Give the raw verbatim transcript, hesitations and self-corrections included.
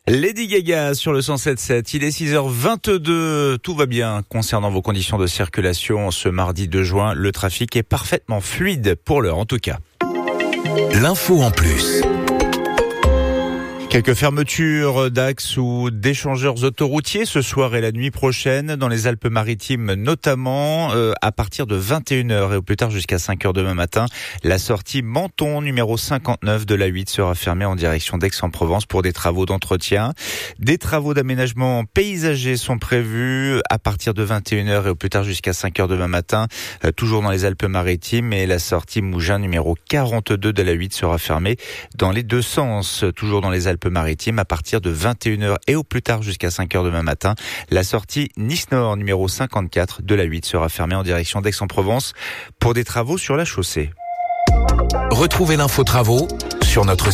Lady Gaga sur le cent sept sept, il est six heures vingt-deux, tout va bien concernant vos conditions de circulation ce mardi deux juin, le trafic est parfaitement fluide pour l'heure en tout cas. L'info en plus. Quelques fermetures d'axes ou d'échangeurs autoroutiers ce soir et la nuit prochaine dans les Alpes-Maritimes notamment euh, à partir de vingt et une heures et au plus tard jusqu'à cinq heures demain matin. La sortie Menton numéro cinquante-neuf de l'A huit sera fermée en direction d'Aix-en-Provence pour des travaux d'entretien. Des travaux d'aménagement paysager sont prévus à partir de vingt et une heures et au plus tard jusqu'à cinq heures demain matin, euh, toujours dans les Alpes-Maritimes, et la sortie Mougins numéro quarante-deux de l'A huit sera fermée dans les deux sens, toujours dans les Alpes Alpes-Maritimes à partir de vingt et une heures et au plus tard jusqu'à cinq heures demain matin. La sortie Nice-Nord numéro cinquante-quatre de l'A huit sera fermée en direction d'Aix-en-Provence pour des travaux sur la chaussée. Retrouvez l'info travaux sur notre